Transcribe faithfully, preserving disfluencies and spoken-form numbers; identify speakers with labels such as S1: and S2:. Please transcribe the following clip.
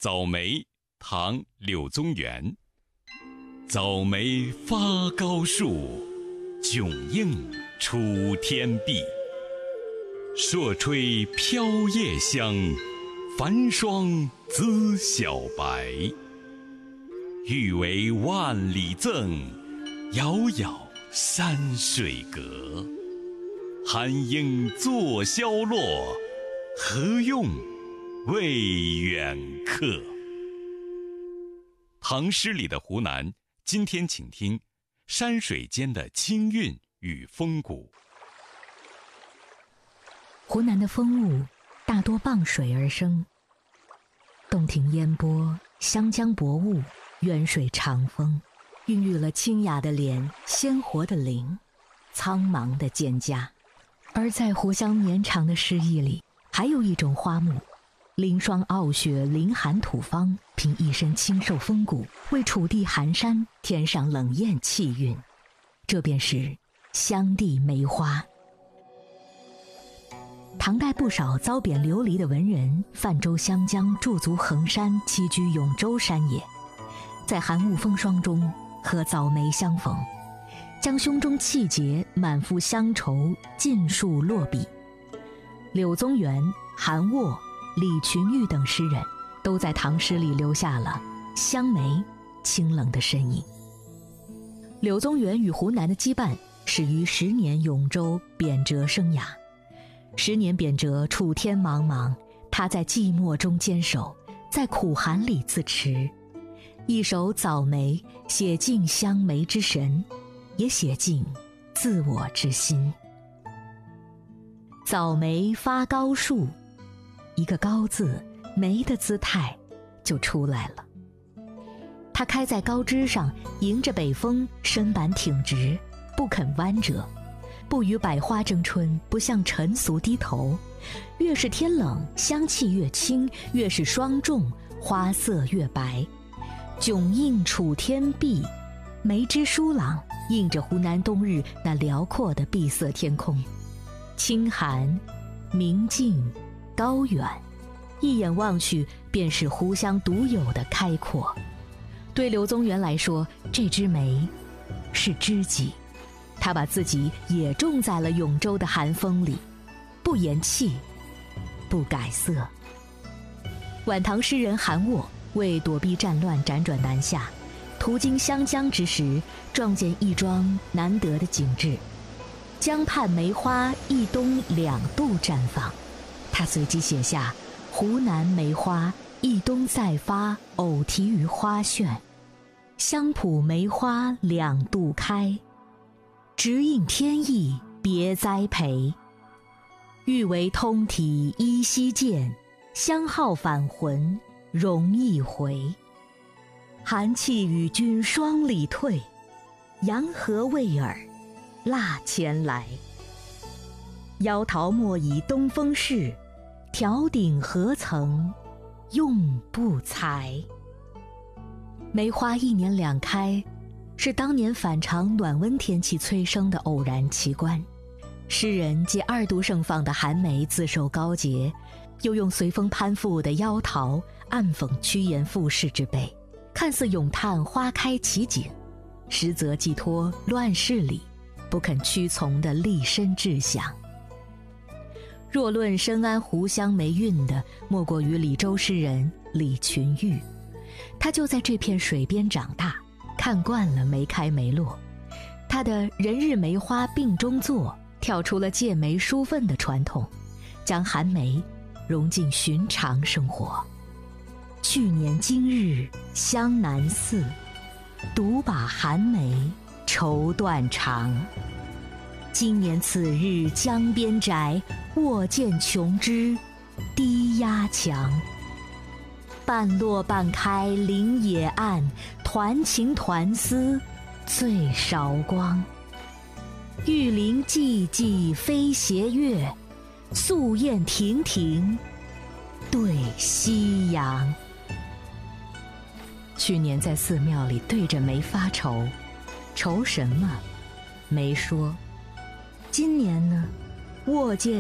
S1: 早梅，唐·柳宗元。早梅发高树，迥映出天碧。朔吹飘叶香，繁霜滋小白。欲为万里赠，遥遥山水隔。寒鹰作萧落，何用为远客？唐诗里的湖南，今天请听山水间的清韵与风骨。
S2: 湖南的风物大多傍水而生，洞庭烟波，湘江薄雾，远水长风，孕育了清雅的脸，鲜活的灵，苍茫的蒹葭。而在湖湘绵长的诗意里，还有一种花木，凌霜傲雪，凌寒土方，凭一身清瘦风骨，为楚地寒山添上冷艳气韵。这便是湘地梅花。唐代不少遭贬流离的文人，泛舟湘江，驻足衡山，栖居永州山野，在寒雾风霜中和早梅相逢，将胸中气节、满腹乡愁尽数落笔。柳宗元、韩沃、李群玉等诗人都在唐诗里留下了湘梅清冷的身影。柳宗元与湖南的羁绊始于十年永州贬谪生涯。十年贬谪，楚天茫茫，他在寂寞中坚守，在苦寒里自持。一首《早梅》写尽湘梅之神，也写尽自我之心。早梅发高树，一个高字，梅的姿态就出来了。它开在高枝上，迎着北风，身板挺直，不肯弯折，不与百花争春，不向尘俗低头。越是天冷，香气越轻；越是霜重，花色越白。迥映楚天碧，梅枝疏朗，映着湖南冬日那辽阔的碧色天空。清寒、明净、高远，一眼望去便是湖湘独有的开阔。对柳宗元来说，这枝梅是知己，他把自己也种在了永州的寒风里，不言弃，不改色。晚唐诗人韩沃为躲避战乱辗转南下，途经湘江之时，撞见一桩难得的景致，江畔梅花一冬两度绽放。他随即写下湖南梅花一冬再发，偶题于花炫。香浦梅花两度开，直应天意别栽培。欲为通体依稀见，相好返魂容易回。寒气与君双里退，阳和味耳腊前来。夭桃莫以东风势，条顶何曾用不才。梅花一年两开，是当年反常暖温天气催生的偶然奇观。诗人借二度盛放的寒梅自受高洁，又用随风攀附的夭桃暗讽趋炎附势之辈，看似咏叹花开奇景，实则寄托乱世里不肯屈从的立身志向。若论深谙湖湘梅韵的，莫过于李州诗人李群玉。他就在这片水边长大，看惯了梅开梅落。他的人日梅花并中坐，跳出了借梅抒愤的传统，将寒梅融进寻常生活。去年今日湘南寺，独把寒梅愁断肠。今年此日江边宅，卧见琼枝低压墙。半落半开林野岸，团情团丝最韶光。玉林寂寂飞斜月，素雁亭亭对夕阳。去年在寺庙里对着梅发愁，愁什么？没说。今年呢，卧见